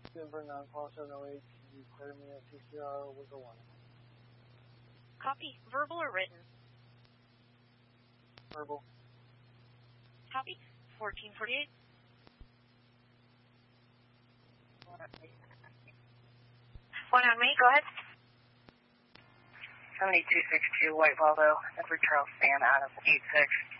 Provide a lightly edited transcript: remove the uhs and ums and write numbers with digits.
Denver 94708, you clear me at CCR with a 1. Copy. Verbal or written? Verbal. Copy. 1448. One on me, go ahead. 7262 White Volvo, Edward Charles Span out of 86.